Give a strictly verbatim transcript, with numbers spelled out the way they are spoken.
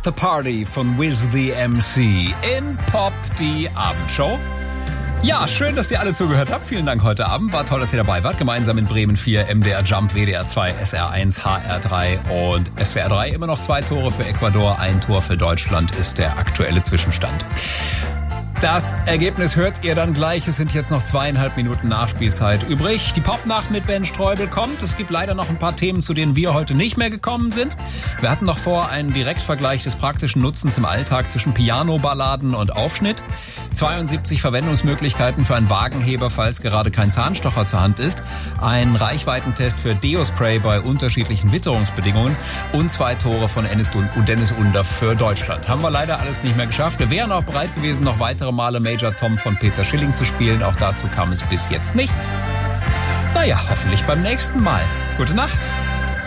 the Party von Wiz the M C in Pop, die Abendshow. Ja, schön, dass ihr alle zugehört habt. Vielen Dank heute Abend. War toll, dass ihr dabei wart. Gemeinsam in Bremen vier, M D R Jump, W D R zwei, S R eins, H R drei und S W R drei. Immer noch zwei Tore für Ecuador, ein Tor für Deutschland ist der aktuelle Zwischenstand. Das Ergebnis hört ihr dann gleich. Es sind jetzt noch zweieinhalb Minuten Nachspielzeit übrig. Die Popnacht mit Ben Streubel kommt. Es gibt leider noch ein paar Themen, zu denen wir heute nicht mehr gekommen sind. Wir hatten noch vor einen Direktvergleich des praktischen Nutzens im Alltag zwischen Piano-Balladen und Aufschnitt. zweiundsiebzig Verwendungsmöglichkeiten für einen Wagenheber, falls gerade kein Zahnstocher zur Hand ist. Ein Reichweitentest für Deo-Spray bei unterschiedlichen Witterungsbedingungen. Und zwei Tore von Dennis Under für Deutschland. Haben wir leider alles nicht mehr geschafft. Wir wären auch bereit gewesen, noch weitere Male Major Tom von Peter Schilling zu spielen. Auch dazu kam es bis jetzt nicht. Naja, hoffentlich beim nächsten Mal. Gute Nacht.